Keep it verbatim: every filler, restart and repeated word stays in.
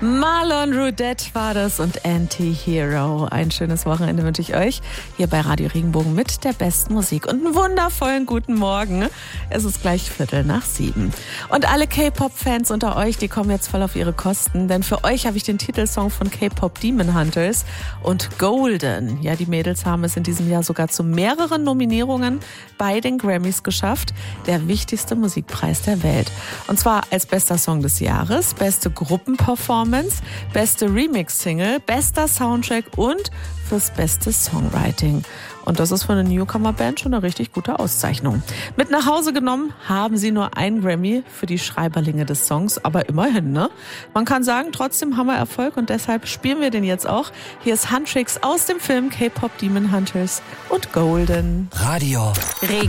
Marlon Roudette war das und Anti-Hero. Ein schönes Wochenende wünsche ich euch hier bei Radio Regenbogen mit der besten Musik und einen wundervollen guten Morgen. Es ist gleich Viertel nach sieben. Und alle K-Pop-Fans unter euch, die kommen jetzt voll auf ihre Kosten, denn für euch habe ich den Titelsong von K-Pop Demon Hunters und Golden. Ja, die Mädels haben es in diesem Jahr sogar zu mehreren Nominierungen bei den Grammys geschafft. Der wichtigste Musikpreis der Welt. Und zwar als bester Song des Jahres, beste Gruppenperformance, beste Remix-Single, bester Soundtrack und fürs beste Songwriting. Und das ist für eine Newcomer-Band schon eine richtig gute Auszeichnung. Mit nach Hause genommen haben sie nur ein Grammy für die Schreiberlinge des Songs, aber immerhin, ne? Man kann sagen, trotzdem haben wir Erfolg und deshalb spielen wir den jetzt auch. Hier ist Huntrix aus dem Film K-Pop Demon Hunters und Golden. Radio